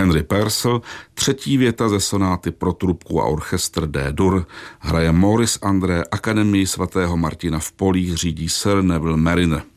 Henry Purcell, třetí věta ze sonáty pro trubku a orchestr D-dur, hraje Maurice André, Akademii svatého Martina v Polích řídí Sir Neville Mariner.